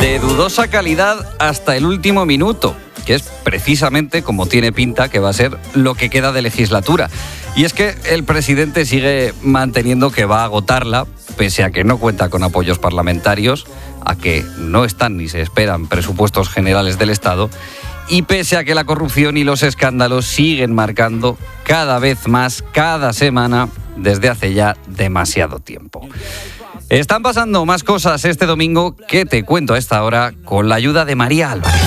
De dudosa calidad hasta el último minuto, que es precisamente como tiene pinta que va a ser lo que queda de legislatura. Y es que el presidente sigue manteniendo que va a agotarla, pese a que no cuenta con apoyos parlamentarios, a que no están ni se esperan presupuestos generales del Estado, y pese a que la corrupción y los escándalos siguen marcando cada vez más, cada semana, desde hace ya demasiado tiempo. Están pasando más cosas este domingo que te cuento a esta hora con la ayuda de María Álvarez.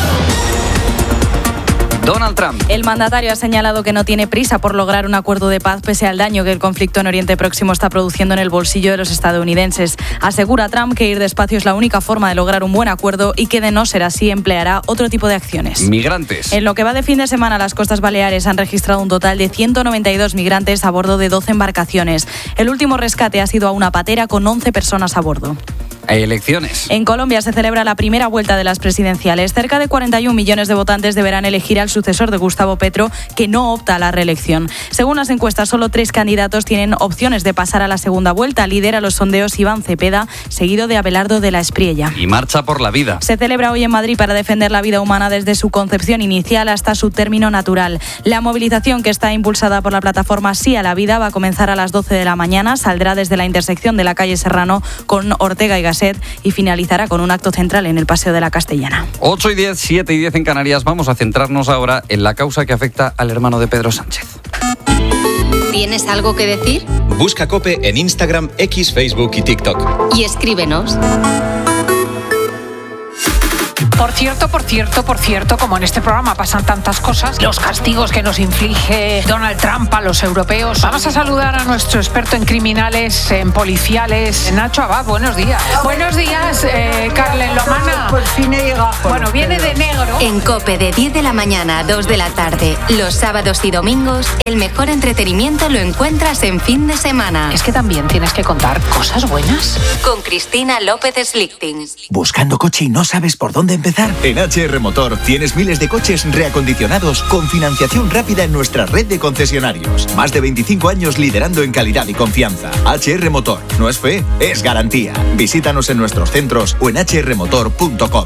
Donald Trump. El mandatario ha señalado que no tiene prisa por lograr un acuerdo de paz pese al daño que el conflicto en Oriente Próximo está produciendo en el bolsillo de los estadounidenses. Asegura Trump que ir despacio es la única forma de lograr un buen acuerdo y que de no ser así empleará otro tipo de acciones. Migrantes. En lo que va de fin de semana, las costas baleares han registrado un total de 192 migrantes a bordo de 12 embarcaciones. El último rescate ha sido a una patera con 11 personas a bordo. Elecciones. En Colombia se celebra la primera vuelta de las presidenciales. Cerca de 41 millones de votantes deberán elegir al sucesor de Gustavo Petro, que no opta a la reelección. Según las encuestas, solo 3 candidatos tienen opciones de pasar a la segunda vuelta. Lidera los sondeos Iván Cepeda, seguido de Abelardo de la Espriella. Y Marcha por la Vida. Se celebra hoy en Madrid para defender la vida humana desde su concepción inicial hasta su término natural. La movilización, que está impulsada por la plataforma Sí a la Vida, va a comenzar a las 12 de la mañana. Saldrá desde la intersección de la calle Serrano con Ortega y Gasset y finalizará con un acto central en el Paseo de la Castellana. 8:10, 7:10 en Canarias. Vamos a centrarnos ahora en la causa que afecta al hermano de Pedro Sánchez. ¿Tienes algo que decir? Busca COPE en Instagram, X, Facebook y TikTok. Y escríbenos. Por cierto, como en este programa pasan tantas cosas, los castigos que nos inflige Donald Trump a los europeos. Vamos a saludar a nuestro experto en criminales, en policiales, Nacho Abad. Buenos días. Buenos días, Carlen Lomana. Por fin he llegado. Bueno, viene de negro. En COPE de 10 de la mañana a 2 de la tarde, los sábados y domingos, el mejor entretenimiento lo encuentras en fin de semana. Es que también tienes que contar cosas buenas. Con Cristina López Slichting. ¿Buscando coche y no sabes por dónde empezar? En HR Motor tienes miles de coches reacondicionados con financiación rápida en nuestra red de concesionarios. Más de 25 años liderando en calidad y confianza. HR Motor. No es fe, es garantía. Visítanos en nuestros centros o en hrmotor.com.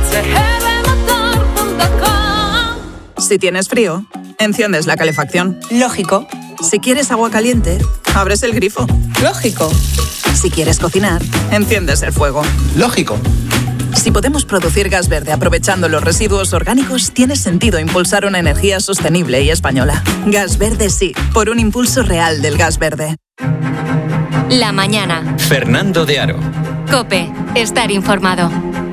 Si tienes frío, enciendes la calefacción. Lógico. Si quieres agua caliente, abres el grifo. Lógico. Si quieres cocinar, enciendes el fuego. Lógico. Si podemos producir gas verde aprovechando los residuos orgánicos, tiene sentido impulsar una energía sostenible y española. Gas Verde sí, por un impulso real del gas verde. La mañana. Fernando de Aro. COPE. Estar informado.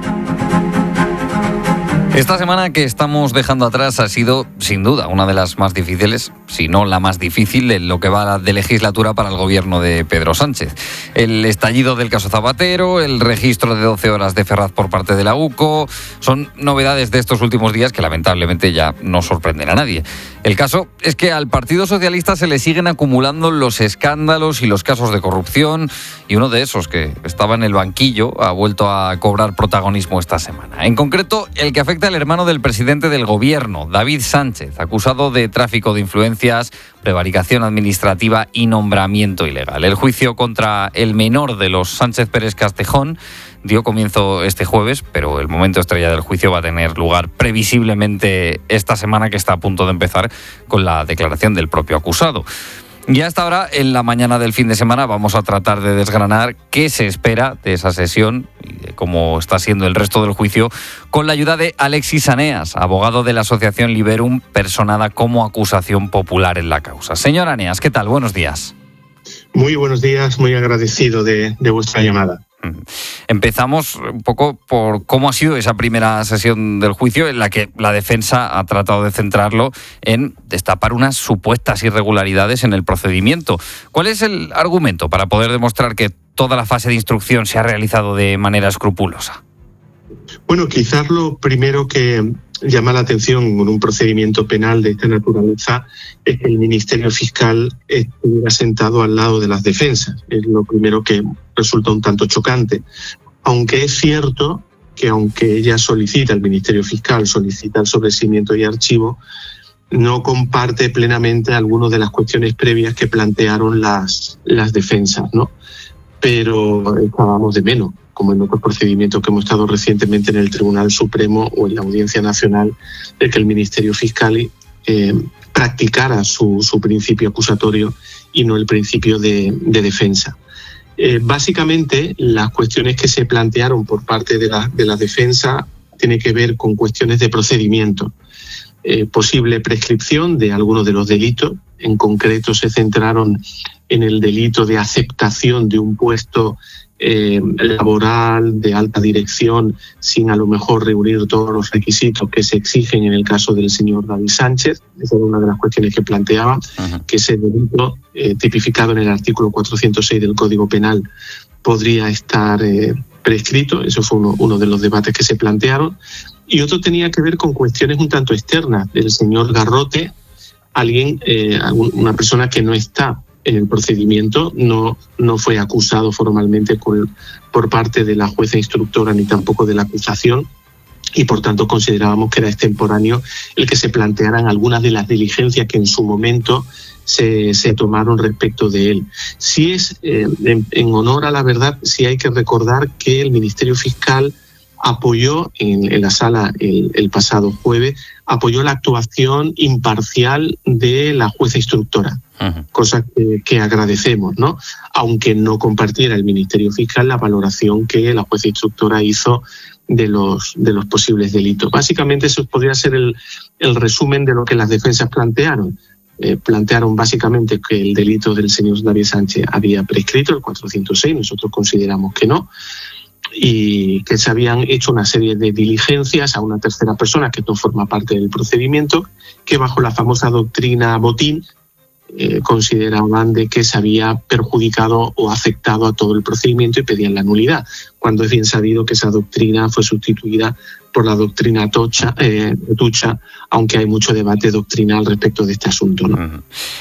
Esta semana que estamos dejando atrás ha sido, sin duda, una de las más difíciles, si no la más difícil, en lo que va de legislatura para el gobierno de Pedro Sánchez. El estallido del caso Zapatero, el registro de 12 horas de Ferraz por parte de la UCO, son novedades de estos últimos días que lamentablemente ya no sorprenden a nadie. El caso es que al Partido Socialista se le siguen acumulando los escándalos y los casos de corrupción, y uno de esos, que estaba en el banquillo, ha vuelto a cobrar protagonismo esta semana. En concreto, el que afecta al hermano del presidente del gobierno, David Sánchez, acusado de tráfico de influencias, prevaricación administrativa y nombramiento ilegal. El juicio contra el menor de los Sánchez Pérez Castejón dio comienzo este jueves, pero el momento estrella del juicio va a tener lugar previsiblemente esta semana, que está a punto de empezar, con la declaración del propio acusado. Y hasta ahora, en la mañana del fin de semana, vamos a tratar de desgranar qué se espera de esa sesión y de cómo está siendo el resto del juicio, con la ayuda de Alexis Aneas, abogado de la asociación Liberum, personada como acusación popular en la causa. Señor Aneas, ¿qué tal? Buenos días. Muy buenos días, muy agradecido de vuestra llamada. Empezamos un poco por cómo ha sido esa primera sesión del juicio, en la que la defensa ha tratado de centrarlo en destapar unas supuestas irregularidades en el procedimiento. ¿Cuál es el argumento para poder demostrar que toda la fase de instrucción se ha realizado de manera escrupulosa? Bueno, quizás lo primero que llama la atención con un procedimiento penal de esta naturaleza es que el Ministerio Fiscal estuviera sentado al lado de las defensas. Es lo primero que resulta un tanto chocante. Aunque es cierto que aunque ella solicita, el Ministerio Fiscal solicita el sobreseimiento y archivo, no comparte plenamente algunas de las cuestiones previas que plantearon las defensas, ¿no? Pero estábamos de menos. como en otros procedimientos que hemos estado recientemente en el Tribunal Supremo o en la Audiencia Nacional, de que el Ministerio Fiscal practicara su principio acusatorio y no el principio de defensa. Básicamente, las cuestiones que se plantearon por parte de la defensa tienen que ver con cuestiones de procedimiento. Posible prescripción de algunos de los delitos. En concreto, se centraron en el delito de aceptación de un puesto laboral de alta dirección sin a lo mejor reunir todos los requisitos que se exigen en el caso del señor David Sánchez. Esa era una de las cuestiones que planteaban, que ese delito tipificado en el artículo 406 del Código Penal podría estar prescrito. Eso fue uno de los debates que se plantearon. Y otro tenía que ver con cuestiones un tanto externas del señor Garrote, una persona que no está en el procedimiento, no fue acusado formalmente por parte de la jueza instructora ni tampoco de la acusación, y por tanto considerábamos que era extemporáneo el que se plantearan algunas de las diligencias que en su momento se tomaron respecto de él. Si es en honor a la verdad, sí hay que recordar que el Ministerio Fiscal apoyó en la sala el pasado jueves, apoyó la actuación imparcial de la jueza instructora, cosa que agradecemos, ¿no? Aunque no compartiera el Ministerio Fiscal la valoración que la jueza instructora hizo de los posibles delitos. Básicamente eso podría ser el resumen de lo que las defensas plantearon. Plantearon básicamente que el delito del señor David Sánchez había prescrito, el 406, nosotros consideramos que no, y que se habían hecho una serie de diligencias a una tercera persona que no forma parte del procedimiento, que bajo la famosa doctrina Botín consideraban de que se había perjudicado o afectado a todo el procedimiento y pedían la nulidad, cuando es bien sabido que esa doctrina fue sustituida por la doctrina Tucha, aunque hay mucho debate doctrinal respecto de este asunto, ¿no?